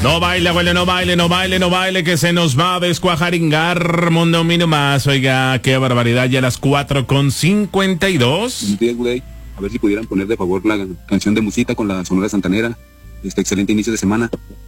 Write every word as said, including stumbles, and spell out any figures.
No baile, abuelo, no baile, no baile, no baile, que se nos va a descuajaringar, mundo mino más. Oiga, qué barbaridad, ya a las cuatro con cincuenta y dos. Buenos días, güey. A ver si pudieran poner de favor la canción de Musita con la Sonora Santanera. Este excelente inicio de semana.